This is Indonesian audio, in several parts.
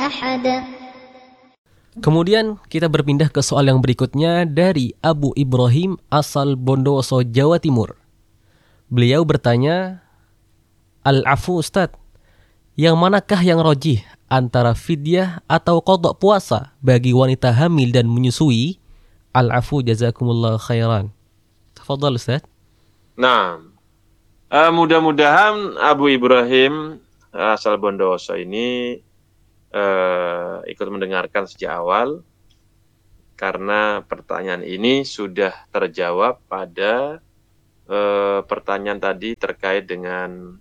أحد. Kemudian kita berpindah ke soal yang berikutnya dari Abu Ibrahim asal Bondowoso, Jawa Timur. Beliau bertanya, Al-afu Ustadz, yang manakah yang rojih antara fidyah atau qadha puasa bagi wanita hamil dan menyusui? Al-afu jazakumullah khairan. Tafadhal Ustadz. Nah, mudah-mudahan Abu Ibrahim asal Bondowoso ini ikut mendengarkan sejak awal, karena pertanyaan ini sudah terjawab pada pertanyaan tadi terkait dengan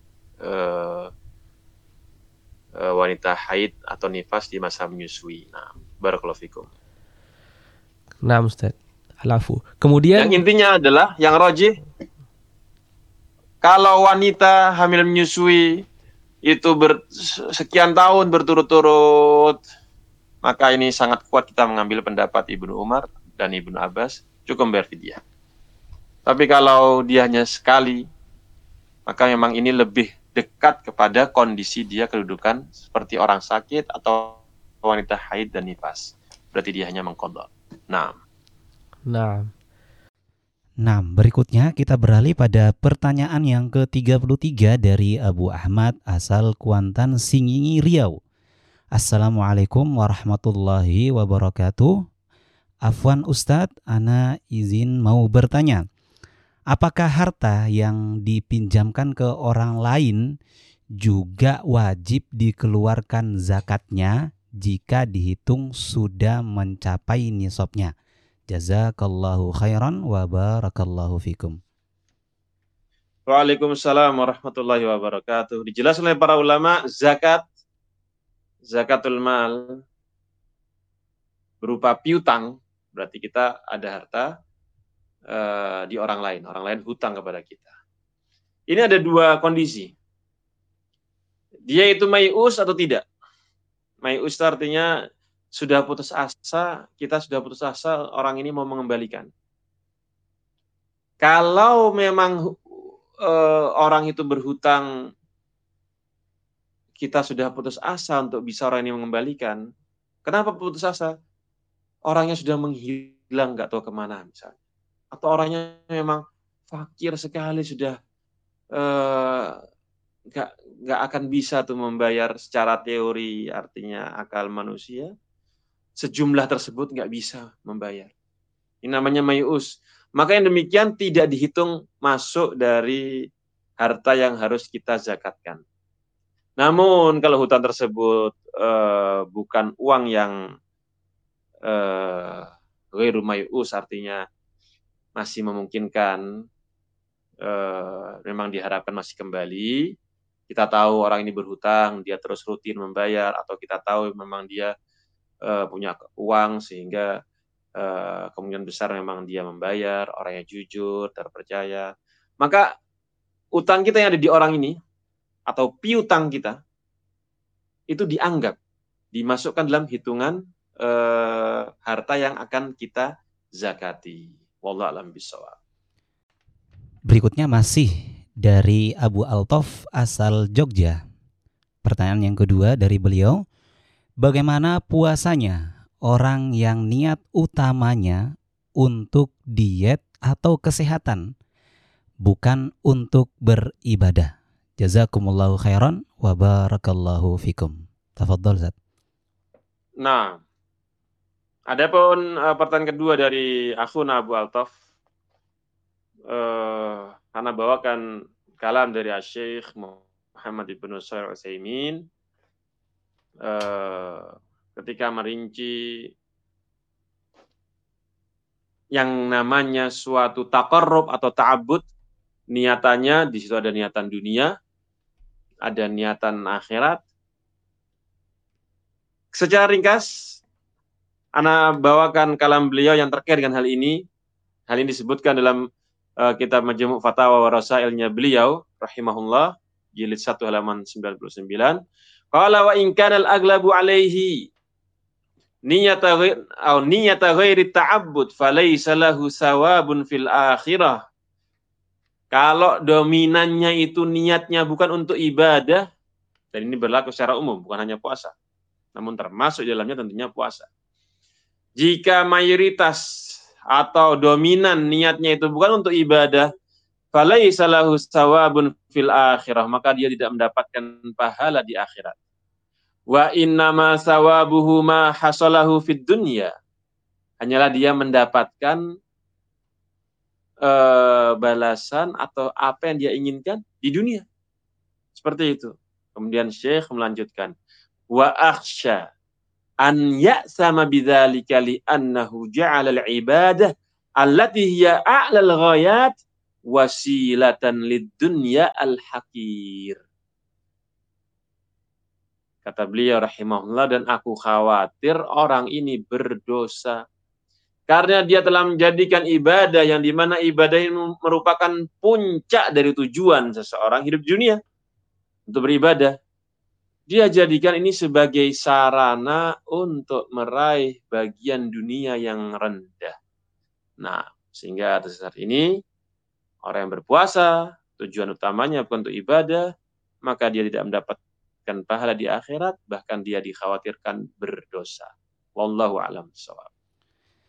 wanita haid atau nifas di masa menyusui. Nah, barakallahu fikum. Nah, Ustaz, al-afu. Kemudian yang intinya adalah yang rajih, kalau wanita hamil menyusui itu sekian tahun berturut-turut, maka ini sangat kuat kita mengambil pendapat Ibnu Umar dan Ibnu Abbas, cukup bayar fidyah. Tapi kalau dia hanya sekali, maka memang ini lebih dekat kepada kondisi dia kedudukan seperti orang sakit atau wanita haid dan nifas. Berarti dia hanya mengqadha. Nah, berikutnya kita beralih pada pertanyaan yang ke-33 dari Abu Ahmad asal Kuantan, Singingi, Riau. Assalamualaikum warahmatullahi wabarakatuh. Afwan Ustadz, ana izin mau bertanya. Apakah harta yang dipinjamkan ke orang lain juga wajib dikeluarkan zakatnya jika dihitung sudah mencapai nisabnya? Jazakallahu khairan wa barakallahu fikum. Waalaikumsalam warahmatullahi wabarakatuh. Dijelaskan oleh para ulama, zakatul mal berupa piutang, berarti kita ada harta di orang lain hutang kepada kita. Ini ada dua kondisi. Dia itu mai'us atau tidak. Mai'us artinya sudah putus asa, kita sudah putus asa, orang ini mau mengembalikan. Kalau memang orang itu berhutang, kita sudah putus asa untuk bisa orang ini mengembalikan. Kenapa putus asa? Orangnya sudah menghilang, nggak tahu kemana misalnya. Atau orangnya memang fakir sekali, sudah nggak akan bisa tuh membayar secara teori, artinya akal manusia. Sejumlah tersebut nggak bisa membayar. Ini namanya mai'us. Maka yang demikian tidak dihitung masuk dari harta yang harus kita zakatkan. Namun kalau hutang tersebut bukan uang yang ghairu mai'us, artinya masih memungkinkan, memang diharapkan masih kembali. Kita tahu orang ini berhutang, dia terus rutin membayar, atau kita tahu memang dia punya uang sehingga kemungkinan besar memang dia membayar, orangnya jujur, terpercaya. Maka utang kita yang ada di orang ini atau piutang kita itu dimasukkan dalam hitungan harta yang akan kita zakati. Wallahu a'lam bishawab. Berikutnya masih dari Abu Altof asal Jogja. Pertanyaan yang kedua dari beliau. Bagaimana puasanya orang yang niat utamanya untuk diet atau kesehatan, bukan untuk beribadah? Jazakumullahu khairan wa barakallahu fikum. Tafadhol Ustaz. Nah, adapun pertanyaan kedua dari akhuna Abu Altof, karena bawakan kalam dari Syekh Muhammad ibn Shalih Al-Utsaimin ketika merinci yang namanya suatu taqarrub atau ta'abbud, niatannya di situ ada niatan dunia, ada niatan akhirat. Secara ringkas, ana bawakan kalam beliau yang terkait dengan hal ini. Hal ini disebutkan dalam kitab Majmu' Fatawa wa Rasailnya beliau rahimahullah, jilid 1 halaman 99. Qala wa in kana al-aglabu alaihi niyata ghairi ta'abbud falaysa lahu sawabun fil akhirah. Kalau dominannya itu niatnya bukan untuk ibadah, dan ini berlaku secara umum, bukan hanya puasa. namun termasuk di dalamnya tentunya puasa. Jika mayoritas atau dominan niatnya itu bukan untuk ibadah, falaisa lahu sawabun fil akhirah, maka dia tidak mendapatkan pahala di akhirat. Wa innama sawabuhu ma hasalahu fid dunya, hanyalah dia mendapatkan balasan atau apa yang dia inginkan di dunia. Seperti itu. Kemudian Syekh melanjutkan, wa akhsha an ya'sama bidzalika li annahu ja'ala al-ibadah allati hiya a'lal ghayat wasilatan lid-dunya al-haqir. Kata beliau rahimahullah, dan aku khawatir orang ini berdosa karena dia telah menjadikan ibadah yang dimana ibadah ini merupakan puncak dari tujuan seseorang hidup dunia untuk beribadah. Dia jadikan ini sebagai sarana untuk meraih bagian dunia yang rendah. Nah, sehingga atas dasar ini, orang yang berpuasa, tujuan utamanya bukan untuk ibadah, maka dia tidak mendapatkan pahala di akhirat, bahkan dia dikhawatirkan berdosa. Wallahu a'lam bishawab.